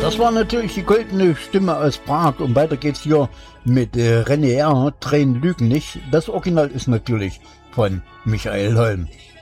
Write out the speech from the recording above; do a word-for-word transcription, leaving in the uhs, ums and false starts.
Das war natürlich die goldene Stimme aus Prag und weiter geht's hier mit äh, René R. Tränen lügen nicht. Das Original ist natürlich von Michael Holm.